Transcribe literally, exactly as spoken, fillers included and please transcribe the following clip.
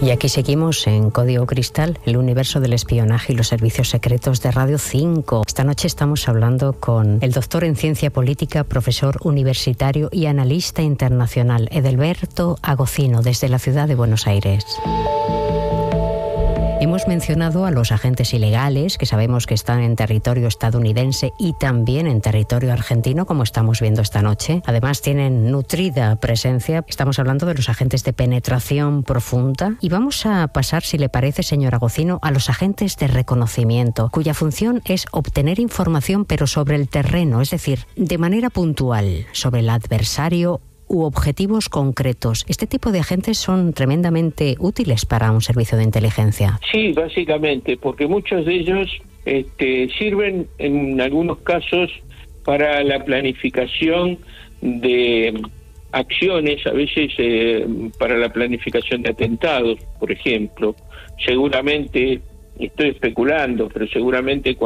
Y aquí seguimos en Código Cristal, el universo del espionaje y los servicios secretos de Radio cinco. Esta noche estamos hablando con el doctor en Ciencia Política, profesor universitario y analista internacional, Edelberto Agocino, desde la ciudad de Buenos Aires. Hemos mencionado a los agentes ilegales, que sabemos que están en territorio estadounidense y también en territorio argentino, como estamos viendo esta noche. Además, tienen nutrida presencia. Estamos hablando de los agentes de penetración profunda. Y vamos a pasar, si le parece, señor Agocino, a los agentes de reconocimiento, cuya función es obtener información, pero sobre el terreno, es decir, de manera puntual, sobre el adversario u objetivos concretos. ¿Este tipo de agentes son tremendamente útiles para un servicio de inteligencia? Sí, básicamente, porque muchos de ellos este, sirven en algunos casos para la planificación de acciones, a veces eh, para la planificación de atentados, por ejemplo. Seguramente, estoy especulando, pero seguramente cuando